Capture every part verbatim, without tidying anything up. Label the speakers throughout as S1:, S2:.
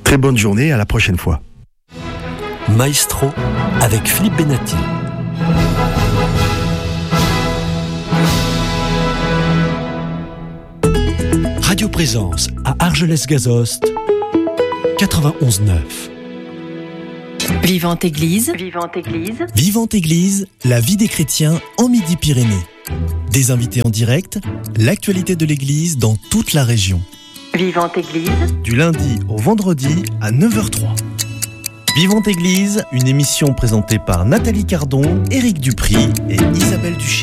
S1: Très bonne journée, à la prochaine fois.
S2: Maestro avec Philippe Benatti. Radio Présence à Argelès-Gazost, quatre-vingt-onze neuf.
S3: Vivante Église. Vivante Église.
S2: Vivante Église, la vie des chrétiens en Midi-Pyrénées. Des invités en direct, l'actualité de l'Église dans toute la région.
S3: Vivante Église.
S2: Du lundi au vendredi à neuf heures zéro trois. Vivante Église, une émission présentée par Nathalie Cardon, Éric Dupry et Isabelle Duché.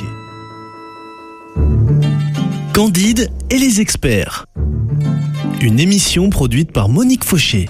S2: Candide et les experts. Une émission produite par Monique Fauché.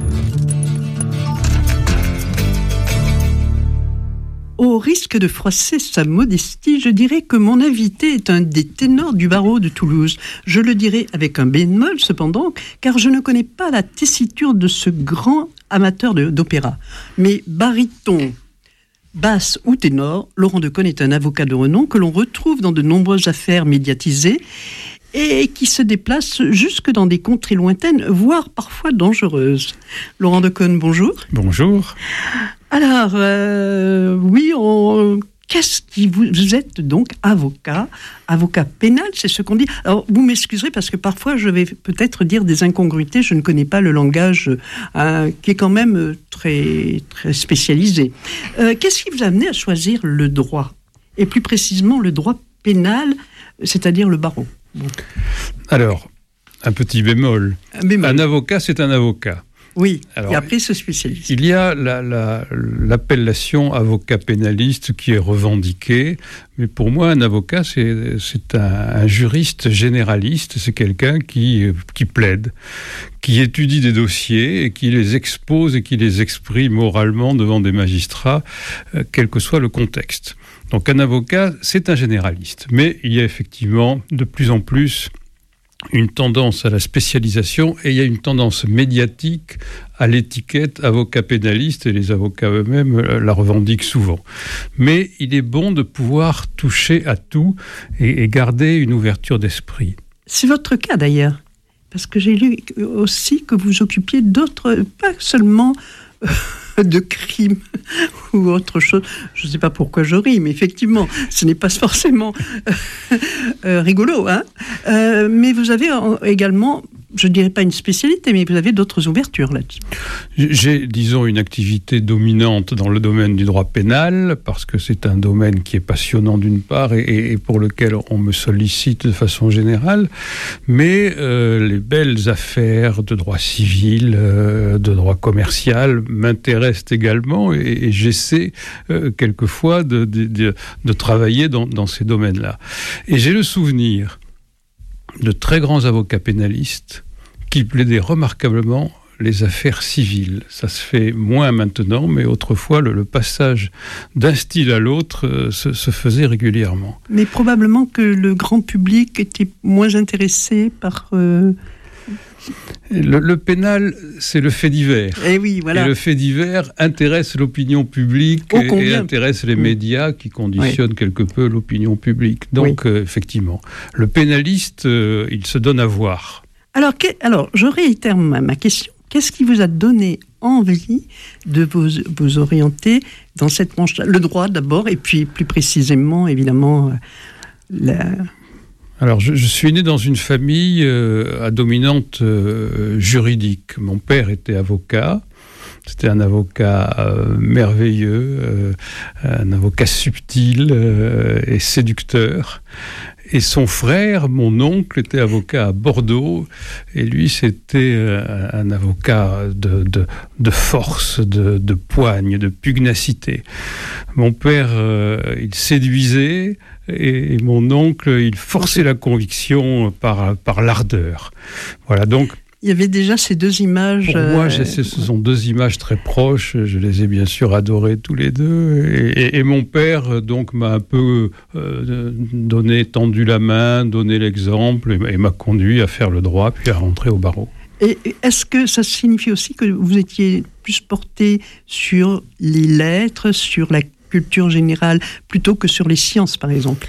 S4: Au risque de froisser sa modestie, je dirais que mon invité est un des ténors du barreau de Toulouse. Je le dirais avec un bémol cependant, car je ne connais pas la tessiture de ce grand amateur de, d'opéra. Mais baryton, basse ou ténor, Laurent Decaune est un avocat de renom que l'on retrouve dans de nombreuses affaires médiatisées et qui se déplace jusque dans des contrées lointaines, voire parfois dangereuses. Laurent Decaune, bonjour.
S5: Bonjour.
S4: Alors, euh, oui, on... qu'est-ce qui vous... vous êtes donc avocat, avocat pénal, c'est ce qu'on dit. Alors, vous m'excuserez parce que parfois je vais peut-être dire des incongruités, je ne connais pas le langage euh, qui est quand même très, très spécialisé. Euh, qu'est-ce qui vous a amené à choisir le droit, et plus précisément le droit pénal, c'est-à-dire le barreau? Bon.
S5: Alors, un petit bémol. Un bémol. Un avocat, c'est un avocat.
S4: Oui,
S5: alors,
S4: et après ce spécialiste.
S5: Il y a la, la, l'appellation avocat pénaliste qui est revendiquée, mais pour moi, un avocat, c'est, c'est un, un juriste généraliste, c'est quelqu'un qui, qui plaide, qui étudie des dossiers et qui les expose et qui les exprime oralement devant des magistrats, euh, quel que soit le contexte. Donc un avocat, c'est un généraliste, mais il y a effectivement de plus en plus une tendance à la spécialisation et il y a une tendance médiatique à l'étiquette avocat pénaliste et les avocats eux-mêmes la revendiquent souvent. Mais il est bon de pouvoir toucher à tout et, et garder une ouverture d'esprit.
S4: C'est votre cas d'ailleurs, parce que j'ai lu aussi que vous occupiez d'autres, pas seulement de crimes ou autre chose. Je ne sais pas pourquoi je ris, mais effectivement, ce n'est pas forcément euh, rigolo. Hein euh, mais vous avez également, je ne dirais pas une spécialité, mais vous avez d'autres ouvertures là-dessus.
S5: J'ai, disons, une activité dominante dans le domaine du droit pénal, parce que c'est un domaine qui est passionnant d'une part et, et pour lequel on me sollicite de façon générale, mais euh, les belles affaires de droit civil, euh, de droit commercial m'intéressent également et, et j'essaie euh, quelquefois de, de, de, de travailler dans, dans ces domaines-là. Et j'ai le souvenir de très grands avocats pénalistes qui plaidaient remarquablement les affaires civiles. Ça se fait moins maintenant, mais autrefois, le, le passage d'un style à l'autre euh, se, se faisait régulièrement.
S4: Mais probablement que le grand public était moins intéressé par... Euh...
S5: Le, le pénal, c'est le fait divers.
S4: Et, oui, voilà.
S5: Et le fait divers intéresse l'opinion publique et, et intéresse les médias qui conditionnent oui. quelque peu l'opinion publique. Donc, oui. euh, effectivement, le pénaliste, euh, il se donne à voir.
S4: Alors, que, alors je réitère ma, ma question. Qu'est-ce qui vous a donné envie de vous, vous orienter dans cette branche? Le droit d'abord, et puis plus précisément, évidemment, la...
S5: Alors, je, je suis né dans une famille euh, à dominante euh, juridique. Mon père était avocat. C'était un avocat euh, merveilleux, euh, un avocat subtil euh, et séducteur. Et son frère, mon oncle, était avocat à Bordeaux. Et lui, c'était euh, un avocat de, de, de force, de, de poigne, de pugnacité. Mon père, euh, il séduisait... Et mon oncle, il forçait la conviction par, par l'ardeur. Voilà, donc...
S4: Il y avait déjà ces deux images...
S5: Pour moi, euh... ce sont deux images très proches. Je les ai bien sûr adorées tous les deux. Et, et, et mon père, donc, m'a un peu euh, donné, tendu la main, donné l'exemple, et, et m'a conduit à faire le droit, puis à rentrer au barreau.
S4: Et est-ce que ça signifie aussi que vous étiez plus porté sur les lettres, sur la culture générale, plutôt que sur les sciences, par exemple?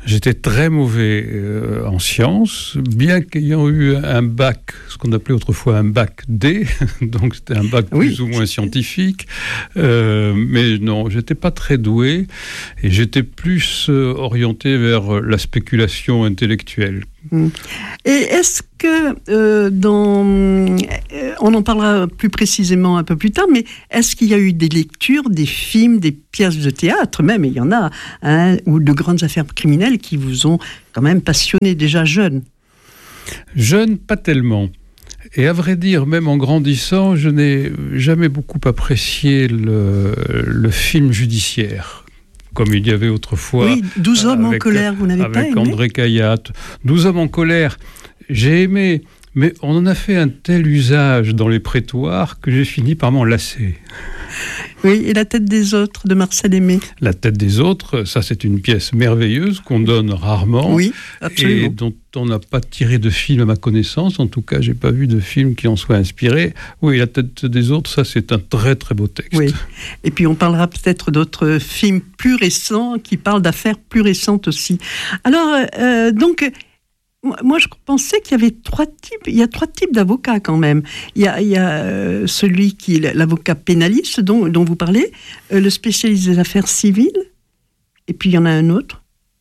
S5: J'étais très mauvais euh, en sciences, bien qu'ayant eu un bac, ce qu'on appelait autrefois un bac D, donc c'était un bac oui. plus ou moins scientifique, euh, mais non, j'étais pas très doué, et j'étais plus euh, orienté vers la spéculation intellectuelle.
S4: Et est-ce que euh, dans, euh, on en parlera plus précisément un peu plus tard, mais est-ce qu'il y a eu des lectures, des films, des pièces de théâtre même, il y en a, hein, ou de grandes affaires criminelles qui vous ont quand même passionné déjà jeune?
S5: Jeune, pas tellement. Et à vrai dire, même en grandissant, je n'ai jamais beaucoup apprécié le, le film judiciaire. Comme il y avait autrefois...
S4: Oui, douze hommes
S5: avec,
S4: en colère, vous n'avez pas aimé?
S5: Avec André Caillat. douze hommes en colère, j'ai aimé, mais on en a fait un tel usage dans les prétoires que j'ai fini par m'en lasser.
S4: Oui, et La tête des autres de Marcel Aimé.
S5: La tête des autres, ça c'est une pièce merveilleuse qu'on donne rarement.
S4: Oui, absolument.
S5: Et dont on n'a pas tiré de film à ma connaissance. En tout cas, j'ai pas vu de film qui en soit inspiré. Oui, La tête des autres, ça c'est un très très beau texte.
S4: Oui. Et puis on parlera peut-être d'autres films plus récents qui parlent d'affaires plus récentes aussi. Alors, euh, donc... Moi, je pensais qu'il y avait trois types. Il y a trois types d'avocats quand même. Il y a, il y a euh, celui qui est l'avocat pénaliste dont, dont vous parlez, euh, le spécialiste des affaires civiles, et puis il y en a un autre.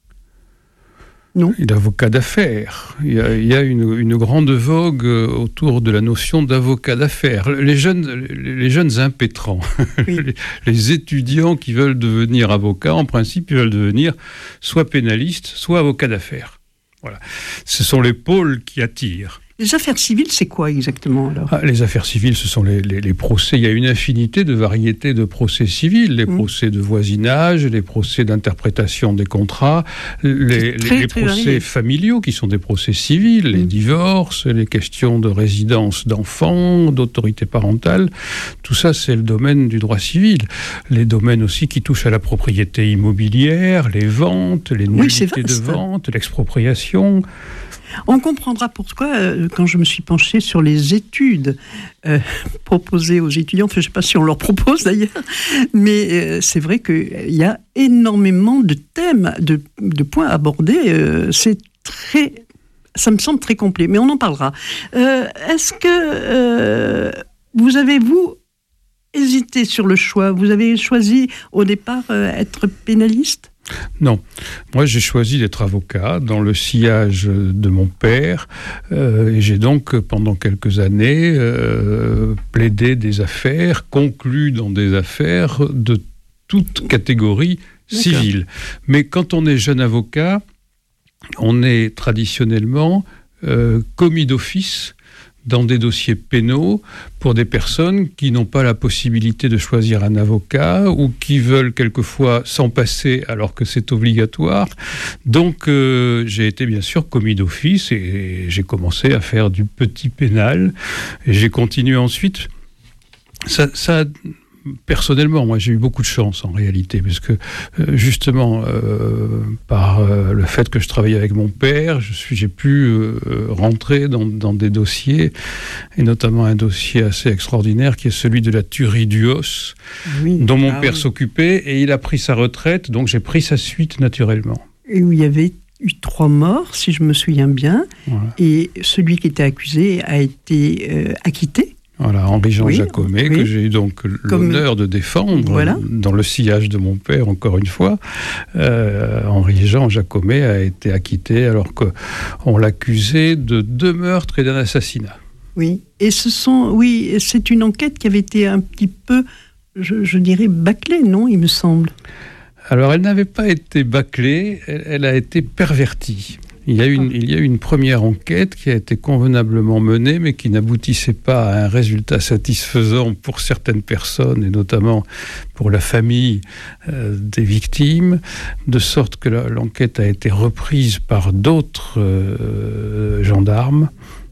S4: Non.
S5: L'avocat d'affaires. Il y a, il y a une, une grande vogue autour de la notion d'avocat d'affaires. Les jeunes, les jeunes impétrants, oui. les, les étudiants qui veulent devenir avocats, en principe, ils veulent devenir soit pénalistes, soit avocats d'affaires. Voilà. Ce sont les pôles qui attirent.
S4: Les affaires civiles, c'est quoi exactement alors ?
S5: Ah, les affaires civiles, ce sont les, les, les procès. Il y a une infinité de variétés de procès civils. Les mmh. procès de voisinage, les procès d'interprétation des contrats, les, très, les, les procès varié. familiaux qui sont des procès civils, mmh. les divorces, les questions de résidence d'enfants, d'autorité parentale. Tout ça, c'est le domaine du droit civil. Les domaines aussi qui touchent à la propriété immobilière, les ventes, les nullités oui, de vente, l'expropriation.
S4: On comprendra pourquoi, euh, quand je me suis penchée sur les études euh, proposées aux étudiants, enfin, je ne sais pas si on leur propose d'ailleurs, mais euh, c'est vrai qu'il y a énormément de thèmes, de, de points abordés. Euh, c'est très, ça me semble très complet, mais on en parlera. Euh, est-ce que euh, vous avez, vous, hésité sur le choix ? Vous avez choisi au départ euh, être pénaliste ?
S5: Non. Moi, j'ai choisi d'être avocat dans le sillage de mon père euh, et j'ai donc, pendant quelques années, euh, plaidé des affaires, conclu dans des affaires de toute catégorie civile. D'accord. Mais quand on est jeune avocat, on est traditionnellement euh, commis d'office dans des dossiers pénaux pour des personnes qui n'ont pas la possibilité de choisir un avocat ou qui veulent quelquefois s'en passer alors que c'est obligatoire. Donc euh, j'ai été bien sûr commis d'office et j'ai commencé à faire du petit pénal et j'ai continué ensuite. Ça, ça Personnellement, moi, j'ai eu beaucoup de chance en réalité, parce que euh, justement, euh, par euh, le fait que je travaillais avec mon père, je suis, j'ai pu euh, rentrer dans, dans des dossiers, et notamment un dossier assez extraordinaire qui est celui de la tuerie du Os, oui. dont mon ah, père oui. s'occupait, et il a pris sa retraite, donc j'ai pris sa suite naturellement.
S4: Et où il y avait eu trois morts, si je me souviens bien, voilà. Et celui qui était accusé a été euh, acquitté.
S5: Voilà, Henri-Jean oui, Jacomet, oui. que j'ai eu donc l'honneur Comme... de défendre voilà. dans le sillage de mon père, encore une fois. Euh, Henri-Jean Jacomet a été acquitté alors qu'on l'accusait de deux meurtres et d'un assassinat.
S4: Oui, et ce sont, oui, c'est une enquête qui avait été un petit peu, je, je dirais, bâclée, non, il me semble.
S5: Alors, elle n'avait pas été bâclée, elle, elle a été pervertie. Il y a eu une, il y a eu une première enquête qui a été convenablement menée, mais qui n'aboutissait pas à un résultat satisfaisant pour certaines personnes, et notamment pour la famille euh, des victimes, de sorte que la, l'enquête a été reprise par d'autres euh, gendarmes.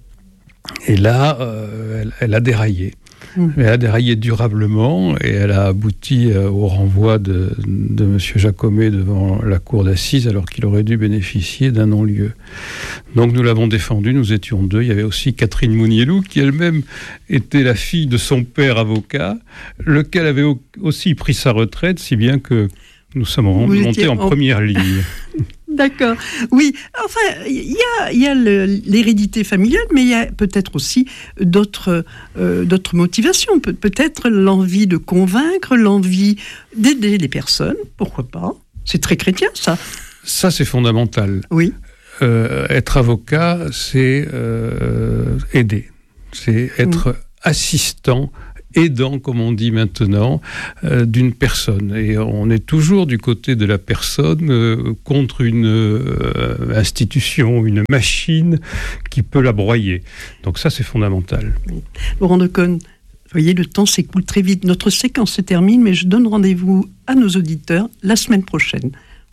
S5: Et là, euh, elle, elle a déraillé. Mmh. Elle a déraillé durablement et elle a abouti euh, au renvoi de, de M. Jacomet devant la cour d'assises alors qu'il aurait dû bénéficier d'un non-lieu. Donc nous l'avons défendu, nous étions deux. Il y avait aussi Catherine Mounielou qui elle-même était la fille de son père avocat, lequel avait au- aussi pris sa retraite, si bien que nous sommes montés en, en première ligne.
S4: D'accord. Oui. Enfin, il y a, il y a le, l'hérédité familiale, mais il y a peut-être aussi d'autres, euh, d'autres motivations. Pe- peut-être l'envie de convaincre, l'envie d'aider les personnes. Pourquoi pas ? C'est très chrétien, ça.
S5: Ça, c'est fondamental.
S4: Oui.
S5: Euh, être avocat, c'est euh, aider. C'est être mmh. assistant, aidant, comme on dit maintenant, euh, d'une personne. Et on est toujours du côté de la personne euh, contre une euh, institution, une machine qui peut la broyer. Donc ça, c'est fondamental.
S4: Laurent Decaune, vous voyez, le temps s'écoule très vite. Notre séquence se termine, mais je donne rendez-vous à nos auditeurs la semaine prochaine.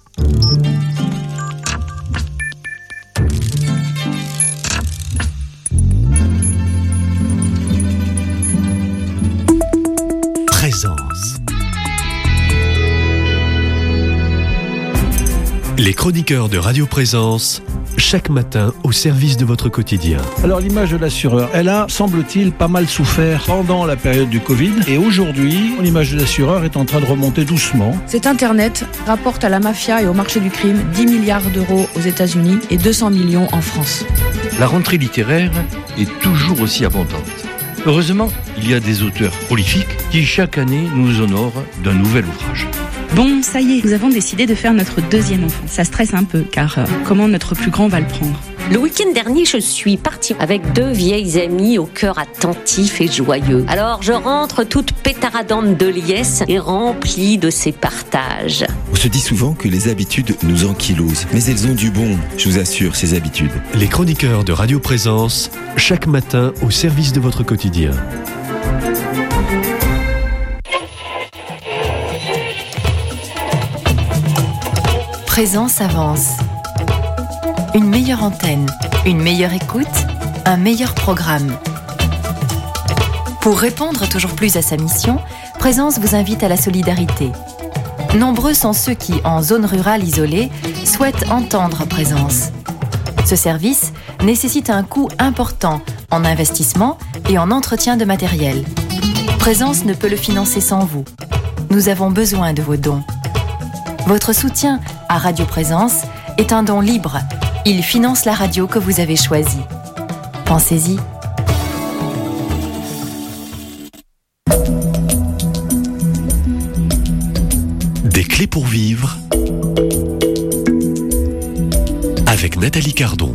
S1: Présence. Les chroniqueurs de Radio Présence, chaque matin au service de votre quotidien.
S6: Alors l'image de l'assureur, elle a, semble-t-il, pas mal souffert pendant la période du Covid. Et aujourd'hui, l'image de l'assureur est en train de remonter doucement.
S7: Cet Internet rapporte à la mafia et au marché du crime dix milliards d'euros aux États-Unis et deux cents millions en France.
S8: La rentrée littéraire est toujours aussi abondante. Heureusement, il y a des auteurs prolifiques qui chaque année nous honorent d'un nouvel ouvrage.
S9: Bon, ça y est, nous avons décidé de faire notre deuxième enfant. Ça stresse un peu, car euh, comment notre plus grand va le prendre ?
S10: Le week-end dernier, je suis partie avec deux vieilles amies au cœur attentif et joyeux. Alors je rentre toute pétaradante de liesse et remplie de ces partages.
S11: On se dit souvent que les habitudes nous ankylosent, mais elles ont du bon, je vous assure, ces habitudes.
S1: Les chroniqueurs de Radio Présence, chaque matin au service de votre quotidien.
S12: Présence avance. Une meilleure antenne, une meilleure écoute, un meilleur programme. Pour répondre toujours plus à sa mission, Présence vous invite à la solidarité. Nombreux sont ceux qui, en zone rurale isolée, souhaitent entendre Présence. Ce service nécessite un coût important en investissement et en entretien de matériel. Présence ne peut le financer sans vous. Nous avons besoin de vos dons. Votre soutien à Radio Présence est un don libre. Il finance la radio que vous avez choisie. Pensez-y.
S1: Des clés pour vivre avec Nathalie Cardon.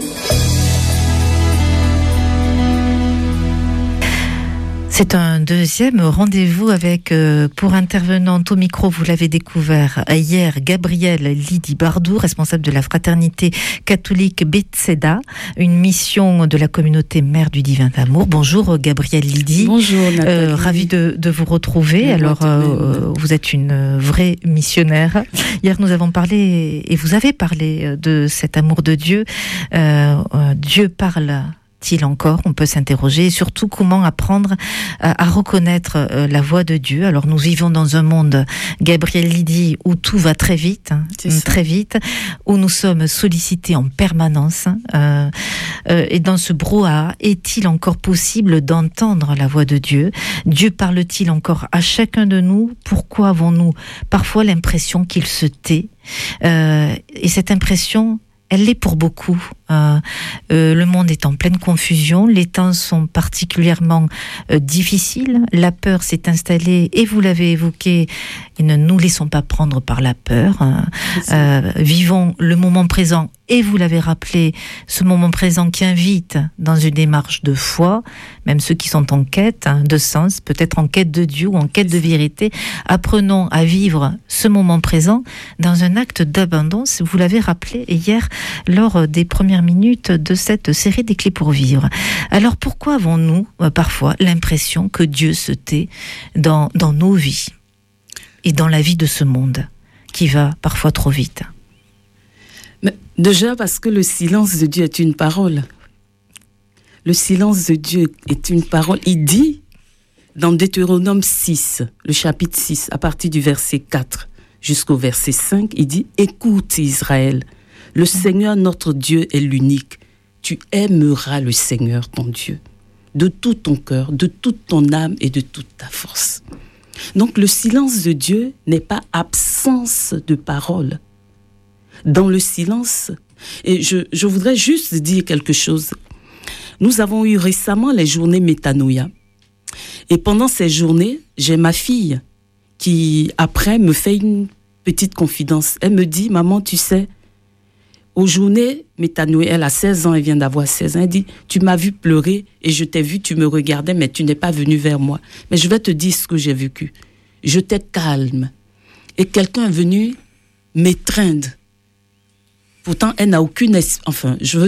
S13: C'est un deuxième rendez-vous avec, euh, pour intervenante au micro, vous l'avez découvert hier, Gabrielle Lydie Bardou, responsable de la fraternité catholique Bethesda, une mission de la communauté Mère du Divin Amour. Bonjour Gabrielle Lydie.
S7: Bonjour Nathalie. Euh,
S13: ravie de, de vous retrouver. Oui, Alors, euh, vous êtes une vraie missionnaire. Hier, nous avons parlé, et vous avez parlé de cet amour de Dieu. Euh, euh, Dieu parle t-il encore, on peut s'interroger, et surtout comment apprendre à, à reconnaître euh, la voix de Dieu. Alors nous vivons dans un monde, Gabrielle Lydie, où tout va très vite, hein, très vite, où nous sommes sollicités en permanence, euh, euh, et dans ce brouhaha, est-il encore possible d'entendre la voix de Dieu ? Dieu parle-t-il encore à chacun de nous ? Pourquoi avons-nous parfois l'impression qu'il se tait ? euh, Et cette impression, elle l'est pour beaucoup. Euh, euh, le monde est en pleine confusion, les temps sont particulièrement euh, difficiles, la peur s'est installée et vous l'avez évoqué, et ne nous laissons pas prendre par la peur. Euh, vivons le moment présent et vous l'avez rappelé, ce moment présent qui invite dans une démarche de foi, même ceux qui sont en quête hein, de sens, peut-être en quête de Dieu ou en quête de vérité, apprenons à vivre ce moment présent dans un acte d'abondance. Vous l'avez rappelé hier lors des premières minutes de cette série des clés pour vivre. Alors pourquoi avons-nous euh, parfois l'impression que Dieu se tait dans, dans nos vies et dans la vie de ce monde qui va parfois trop vite ?
S14: Mais déjà parce que le silence de Dieu est une parole. Le silence de Dieu est une parole. Il dit dans Deutéronome six, le chapitre six, à partir du verset quatre jusqu'au verset cinq, il dit « Écoute Israël, le Seigneur notre Dieu est l'unique. Tu aimeras le Seigneur ton Dieu de tout ton cœur, de toute ton âme et de toute ta force. » Donc le silence de Dieu n'est pas absence de parole. dans le silence. Et je, je voudrais juste dire quelque chose. Nous avons eu récemment les journées Métanoïa. Et pendant ces journées, j'ai ma fille qui, après, me fait une petite confidence. Elle me dit, maman, tu sais, aux journées Métanoïa, elle a seize ans, elle vient d'avoir seize ans, elle dit, tu m'as vu pleurer et je t'ai vu, tu me regardais, mais tu n'es pas venu vers moi. Mais je vais te dire ce que j'ai vécu. J'étais calme. Et quelqu'un est venu m'étreindre. Pourtant, elle n'a aucune... Enfin, je veux